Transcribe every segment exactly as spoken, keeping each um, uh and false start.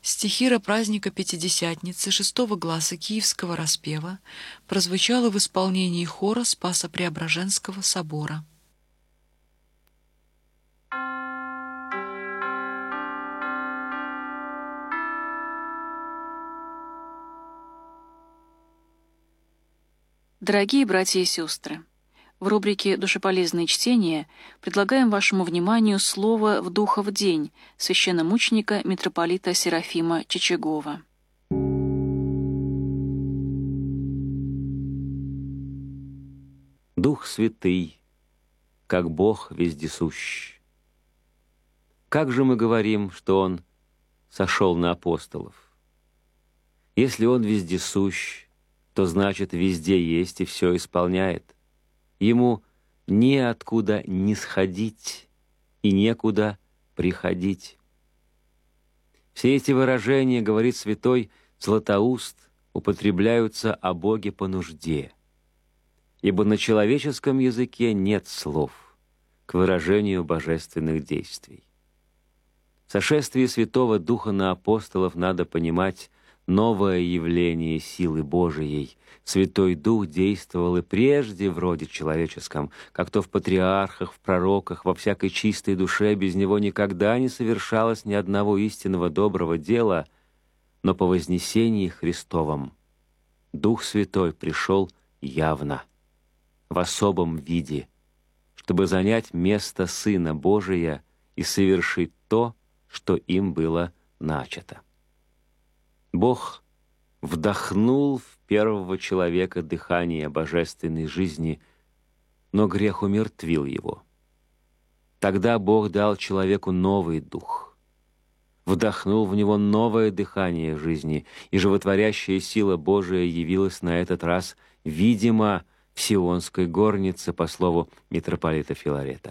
Стихира праздника Пятидесятницы шестого гласа Киевского распева прозвучала в исполнении хора Спасо-Преображенского собора. Дорогие братья и сестры, в рубрике «Душеполезные чтения» предлагаем вашему вниманию слово «В Духов день» священномученика митрополита Серафима Чичагова. Дух Святый, как Бог вездесущ. Как же мы говорим, что Он сошел на апостолов? Если Он вездесущ, то значит везде есть и все исполняет. Ему неоткуда не сходить и некуда приходить. Все эти выражения, говорит святой Златоуст, употребляются о Боге по нужде, ибо на человеческом языке нет слов к выражению божественных действий. В сошествии Святого Духа на апостолов надо понимать новое явление силы Божией. Святой Дух действовал и прежде в роде человеческом, как то в патриархах, в пророках, во всякой чистой душе. Без него никогда не совершалось ни одного истинного доброго дела, но по вознесении Христовом Дух Святой пришел явно, в особом виде, чтобы занять место Сына Божия и совершить то, что им было начато. Бог вдохнул в первого человека дыхание божественной жизни, но грех умертвил его. Тогда Бог дал человеку новый дух, вдохнул в него новое дыхание жизни, и животворящая сила Божия явилась на этот раз, видимо, в Сионской горнице, по слову митрополита Филарета.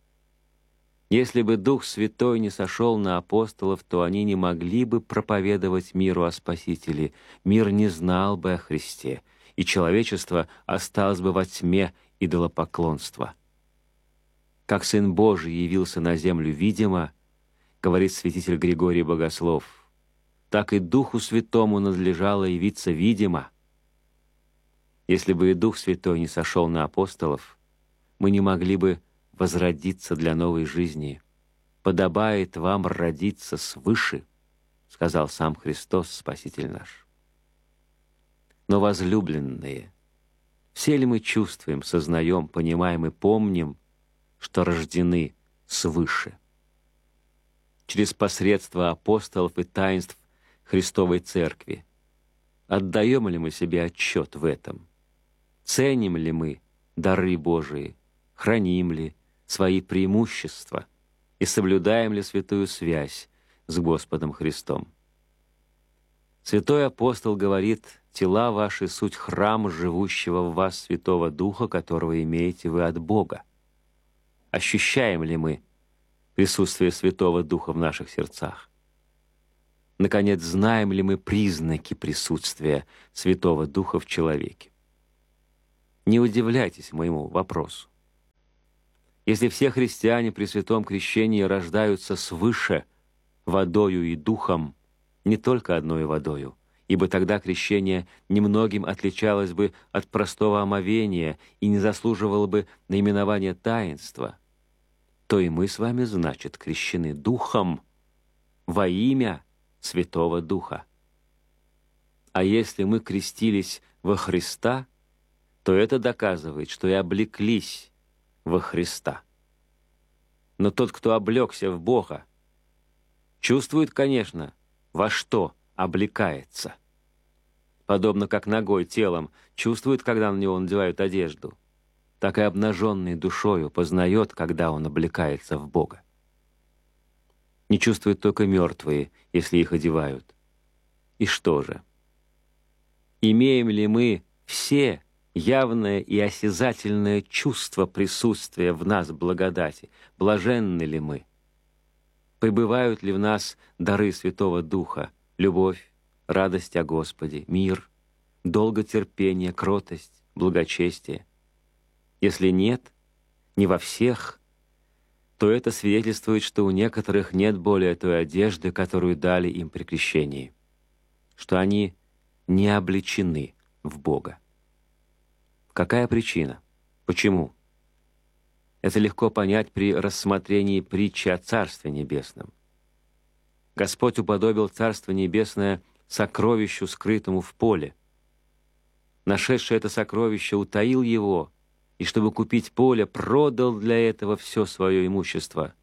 Если бы Дух Святой не сошел на апостолов, то они не могли бы проповедовать миру о Спасителе, мир не знал бы о Христе, и человечество осталось бы во тьме идолопоклонства. Как Сын Божий явился на землю видимо, говорит святитель Григорий Богослов, так и Духу Святому надлежало явиться видимо. Если бы и Дух Святой не сошел на апостолов, мы не могли бы возродиться для новой жизни. «Подобает вам родиться свыше», — сказал сам Христос, Спаситель наш. Но, возлюбленные, все ли мы чувствуем, сознаем, понимаем и помним, что рождены свыше? Через посредство апостолов и таинств Христовой Церкви. Отдаем ли мы себе отчет в этом? Ценим ли мы дары Божии? Храним ли свои преимущества и соблюдаем ли святую связь с Господом Христом? Святой апостол говорит: «Тела ваши суть храм живущего в вас Святого Духа, которого имеете вы от Бога». Ощущаем ли мы присутствие Святого Духа в наших сердцах? Наконец, знаем ли мы признаки присутствия Святого Духа в человеке? Не удивляйтесь моему вопросу. Если все христиане при святом крещении рождаются свыше водою и духом, не только одной водою, ибо тогда крещение немногим отличалось бы от простого омовения и не заслуживало бы наименования таинства, то и мы с вами, значит, крещены духом во имя Святого Духа. А если мы крестились во Христа, то это доказывает, что и облеклись во Христа. Но тот, кто облегся в Бога, чувствует, конечно, во что облекается. Подобно как ногой телом чувствует, когда на него надевают одежду, так и обнаженный душою познает, когда он облекается в Бога. Не чувствуют только мертвые, если их одевают. И что же? Имеем ли мы все явное и осязательное чувство присутствия в нас благодати? Блаженны ли мы? Пребывают ли в нас дары Святого Духа, любовь, радость о Господе, мир, долготерпение, кротость, благочестие? Если нет, не во всех, то это свидетельствует, что у некоторых нет более той одежды, которую дали им при крещении, что они не облечены в Бога. Какая причина? Почему? Это легко понять при рассмотрении притчи о Царстве Небесном. Господь уподобил Царство Небесное сокровищу, скрытому в поле. Нашедший это сокровище утаил его, и, чтобы купить поле, продал для этого все свое имущество.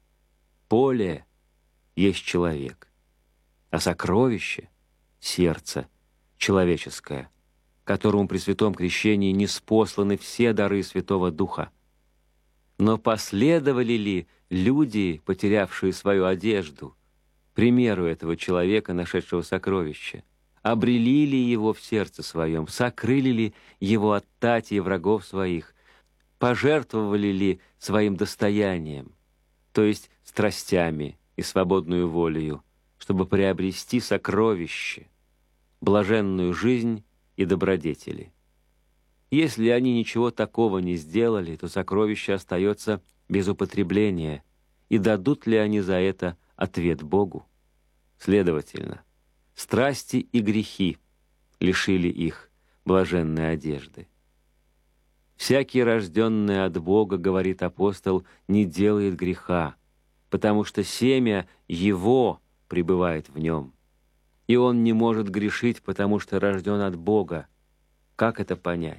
Поле есть человек, а сокровище — сердце человеческое, которому при святом крещении ниспосланы все дары Святого Духа. Но последовали ли люди, потерявшие свою одежду, примеру этого человека, нашедшего сокровище? Обрели ли его в сердце своем, сокрыли ли его от тати и врагов своих, пожертвовали ли своим достоянием, то есть страстями и свободную волею, чтобы приобрести сокровище, блаженную жизнь и добродетели? Если они ничего такого не сделали, то сокровище остается без употребления, и дадут ли они за это ответ Богу? Следовательно, страсти и грехи лишили их блаженной одежды. «Всякий, рожденный от Бога, — говорит апостол, — не делает греха, потому что семя Его пребывает в нем. И он не может грешить, потому что рожден от Бога». Как это понять?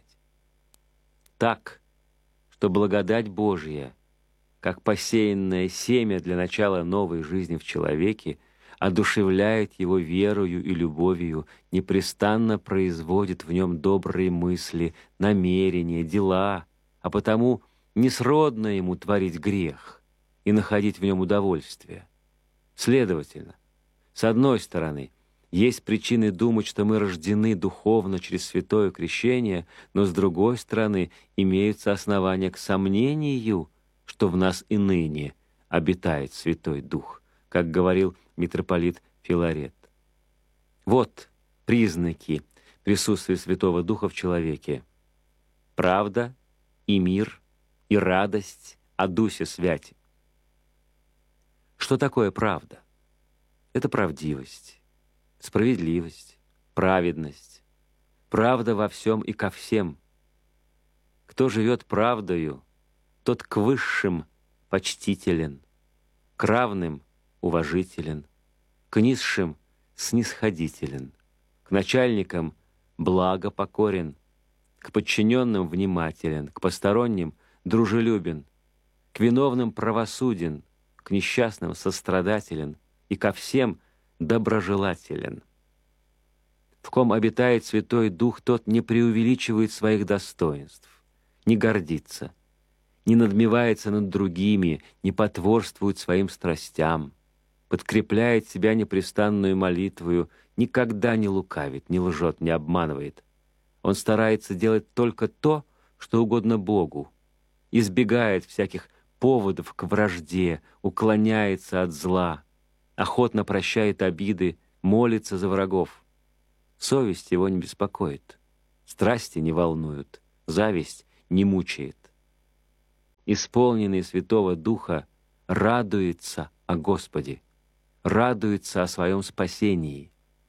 Так, что благодать Божья, как посеянное семя для начала новой жизни в человеке, одушевляет его верою и любовью, непрестанно производит в нем добрые мысли, намерения, дела, а потому несродно ему творить грех и находить в нем удовольствие. Следовательно, с одной стороны, есть причины думать, что мы рождены духовно через святое крещение, но с другой стороны, имеются основания к сомнению, что в нас и ныне обитает Святой Дух, как говорил митрополит Филарет. Вот признаки присутствия Святого Духа в человеке: правда и мир, и радость о Дусе Святи. Что такое правда? Это правдивость, справедливость, праведность, правда во всем и ко всем. Кто живет правдою, тот к высшим почтителен, к равным уважителен, к низшим снисходителен, к начальникам благопокорен, к подчиненным внимателен, к посторонним дружелюбен, к виновным правосуден, к несчастным сострадателен и ко всем доброжелателен. В ком обитает Святой Дух, тот не преувеличивает своих достоинств, не гордится, не надмевается над другими, не потворствует своим страстям, подкрепляет себя непрестанную молитвою, никогда не лукавит, не лжет, не обманывает. Он старается делать только то, что угодно Богу, избегает всяких поводов к вражде, уклоняется от зла, охотно прощает обиды, молится за врагов. Совесть его не беспокоит, страсти не волнуют, зависть не мучает. Исполненный Святого Духа радуется о Господе, радуется о своем спасении.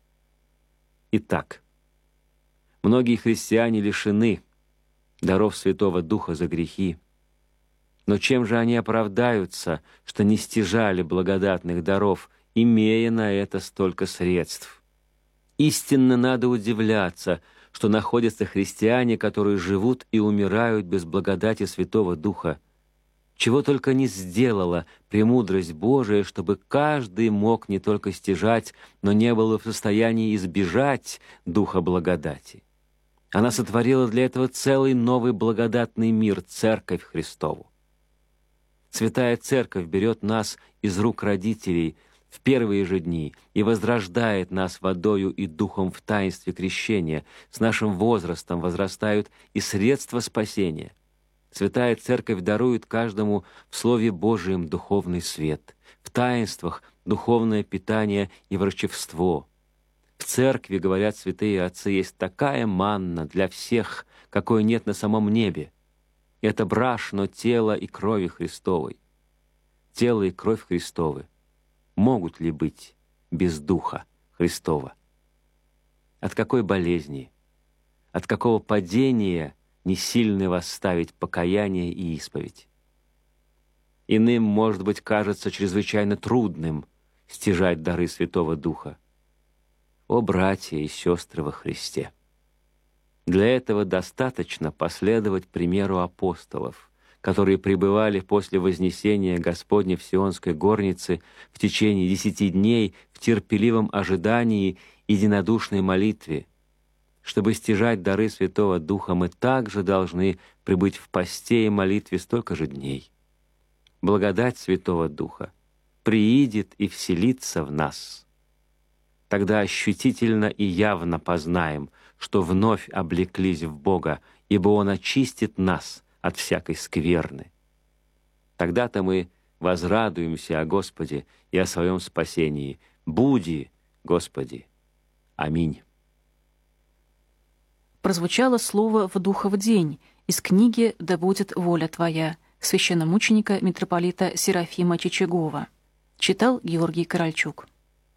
Итак, многие христиане лишены даров Святого Духа за грехи. Но чем же они оправдаются, что не стяжали благодатных даров, имея на это столько средств? Истинно надо удивляться, что находятся христиане, которые живут и умирают без благодати Святого Духа. Чего только не сделала премудрость Божия, чтобы каждый мог не только стяжать, но не был в состоянии избежать Духа благодати. Она сотворила для этого целый новый благодатный мир, Церковь Христову. Святая Церковь берет нас из рук родителей в первые же дни и возрождает нас водою и духом в таинстве крещения. С нашим возрастом возрастают и средства спасения. Святая Церковь дарует каждому в Слове Божием духовный свет, в таинствах духовное питание и врачевство. В Церкви, говорят святые отцы, есть такая манна для всех, какой нет на самом небе. Это брашно тела и крови Христовой. тело и кровь Христовы могут ли быть без Духа Христова? От какой болезни, от какого падения не сильно восставить покаяние и исповедь? Иным, может быть, кажется чрезвычайно трудным стяжать дары Святого Духа. О, братья и сестры во Христе! Для этого достаточно последовать примеру апостолов, которые пребывали после вознесения Господня в Сионской горнице в течение десяти дней в терпеливом ожидании и единодушной молитве. Чтобы стяжать дары Святого Духа, мы также должны пребыть в посте и молитве столько же дней. Благодать Святого Духа приидет и вселится в нас. Тогда ощутительно и явно познаем, что вновь облеклись в Бога, ибо Он очистит нас от всякой скверны. Тогда-то мы возрадуемся о Господе и о своем спасении. Буди, Господи. Аминь. Прозвучало слово «в Духов день» из книги «Да будет воля Твоя» священномученика митрополита Серафима Чичагова. Читал Георгий Корольчук.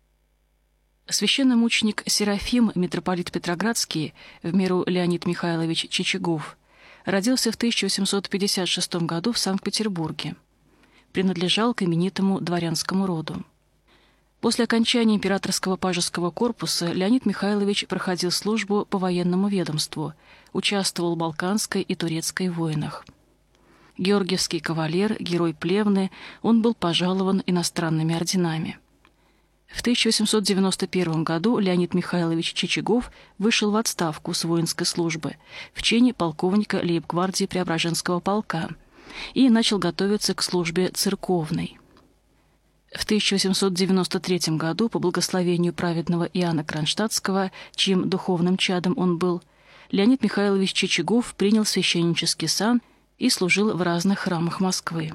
Священномученик Серафим, митрополит Петроградский, в меру Леонид Михайлович Чичагов, родился в тысяча восемьсот пятьдесят шестом году в Санкт-Петербурге. Принадлежал к именитому дворянскому роду. После окончания императорского пажеского корпуса Леонид Михайлович проходил службу по военному ведомству, участвовал в Балканской и Турецкой войнах. Георгиевский кавалер, герой Плевны, он был пожалован иностранными орденами. В тысяча восемьсот девяносто первом году Леонид Михайлович Чичагов вышел в отставку с воинской службы в чине полковника лейб-гвардии Преображенского полка и начал готовиться к службе церковной. В тысяча восемьсот девяносто третьем году по благословению праведного Иоанна Кронштадтского, чьим духовным чадом он был, Леонид Михайлович Чичагов принял священнический сан и служил в разных храмах Москвы.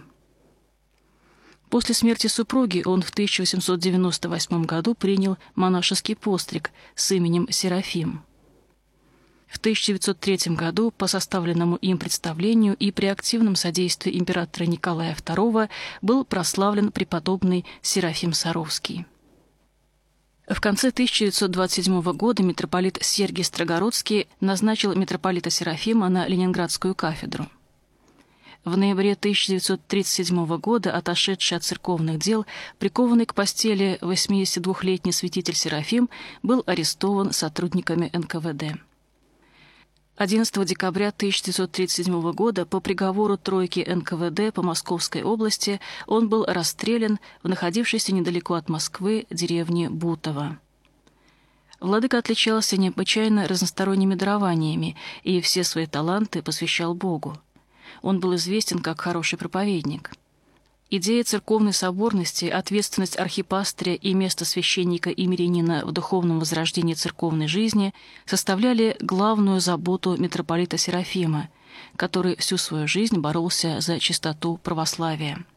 После смерти супруги он в тысяча восемьсот девяносто восьмом году принял монашеский постриг с именем Серафим. В тысяча девятьсот третьем году по составленному им представлению и при активном содействии императора Николая второго был прославлен преподобный Серафим Саровский. В конце тысяча девятьсот двадцать седьмого года митрополит Сергий Строгородский назначил митрополита Серафима на Ленинградскую кафедру. В ноябре тысяча девятьсот тридцать седьмого года отошедший от церковных дел, прикованный к постели восьмидесятидвухлетний святитель Серафим, был арестован сотрудниками эн ка вэ дэ. одиннадцатого декабря тысяча девятьсот тридцать седьмого года по приговору тройки эн ка вэ дэ по Московской области он был расстрелян в находившейся недалеко от Москвы деревне Бутово. Владыка отличался необычайно разносторонними дарованиями и все свои таланты посвящал Богу. Он был известен как хороший проповедник. Идея церковной соборности, ответственность архипастыря и место священника и мирянина в духовном возрождении церковной жизни составляли главную заботу митрополита Серафима, который всю свою жизнь боролся за чистоту православия.